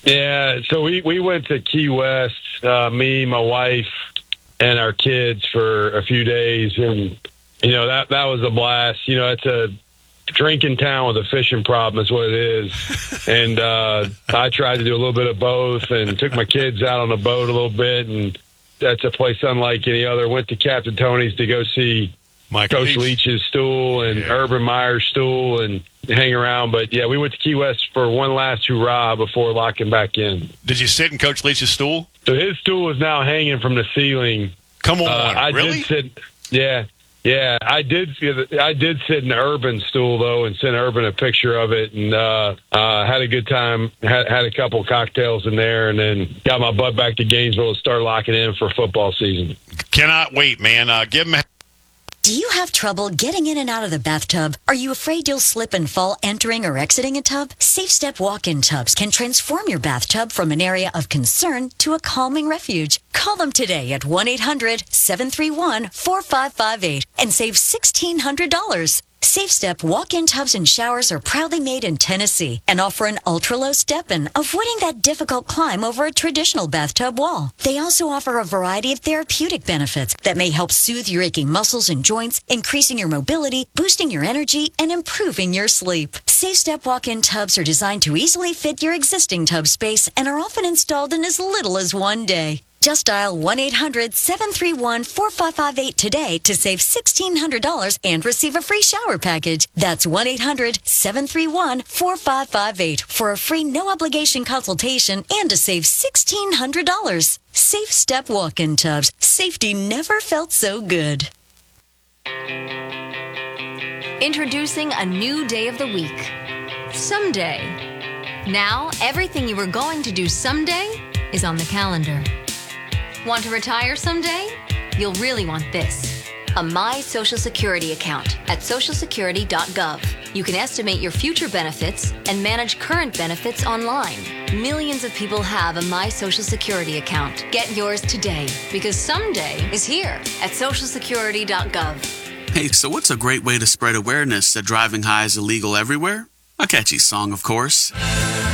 Yeah, so we went to Key West, me, my wife, and our kids for a few days, and that was a blast. It's a drinking town with a fishing problem is what it is. And I tried to do a little bit of both and took my kids out on the boat a little bit, and that's a place unlike any other. Went to Captain Tony's to go see Coach Leach's stool and Urban Meyer's stool and hang around. But, yeah, we went to Key West for one last hurrah before locking back in. Did you sit in Coach Leach's stool? So his stool is now hanging from the ceiling. Come on, I really? did sit, yeah, I did sit in the Urban stool, though, and sent Urban a picture of it, and had a good time, had a couple cocktails in there, and then got my butt back to Gainesville to start locking in for football season. Cannot wait, man. Give him. Do you have trouble getting in and out of the bathtub? Are you afraid you'll slip and fall entering or exiting a tub? Safe Step walk-in tubs can transform your bathtub from an area of concern to a calming refuge. Call them today at 1-800-731-4558 and save $1,600. Safe Step walk-in tubs and showers are proudly made in Tennessee and offer an ultra-low step-in, avoiding that difficult climb over a traditional bathtub wall. They also offer a variety of therapeutic benefits that may help soothe your aching muscles and joints, increasing your mobility, boosting your energy, and improving your sleep. Safe Step walk-in tubs are designed to easily fit your existing tub space and are often installed in as little as one day. Just dial 1-800-731-4558 today to save $1,600 and receive a free shower package. That's 1-800-731-4558 for a free no-obligation consultation and to save $1,600. Safe Step walk-in tubs. Safety never felt so good. Introducing a new day of the week. Someday. Now, everything you were going to do someday is on the calendar. Want to retire someday? You'll really want this. A My Social Security account at socialsecurity.gov. You can estimate your future benefits and manage current benefits online. Millions of people have a My Social Security account. Get yours today because someday is here at socialsecurity.gov. Hey, so what's a great way to spread awareness that driving high is illegal everywhere? A catchy song, of course.